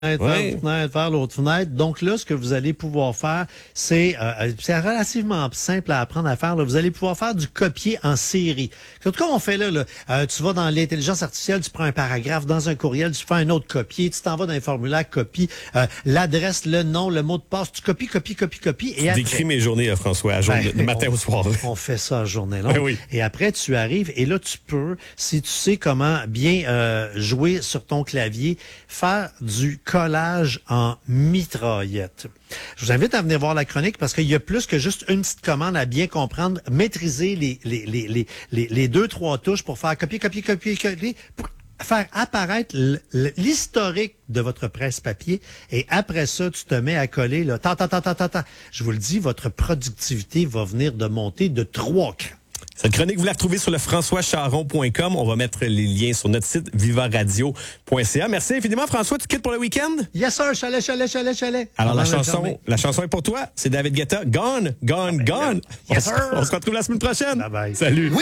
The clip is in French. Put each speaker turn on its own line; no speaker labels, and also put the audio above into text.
fenêtre, vers l'autre fenêtre. Donc là, ce que vous allez pouvoir faire, c'est relativement simple à apprendre à faire. Là. Vous allez pouvoir faire du copier en série. En tout cas, on fait là, tu vas dans l'intelligence artificielle, tu prends un paragraphe dans un courriel, tu fais un autre copier, tu t'en vas dans un formulaire, copie l'adresse, le nom, le mot de passe, tu copies. Et après,
décris mes journées, François, de matin au soir.
On fait ça à journée longue.
Oui.
Et après, tu arrives et là, tu peux, si tu sais comment bien jouer sur ton clavier, faire du collage en mitraillette. Je vous invite à venir voir la chronique parce qu'il y a plus que juste une petite commande à bien comprendre. Maîtriser les 2-3 touches pour faire copier, pour faire apparaître l'historique de votre presse-papier et après ça, tu te mets à coller. Là, Je vous le dis, votre productivité va venir de monter de 3 crans.
Cette chronique, vous la retrouvez sur le françoischaron.com. On va mettre les liens sur notre site vivaradio.ca. Merci infiniment, François. Tu quittes pour le week-end?
Yes, sir. Chalet.
Alors, la chanson est pour toi. C'est David Guetta. Gone.
Yes, sir.
On se retrouve la semaine prochaine.
Bye bye.
Salut.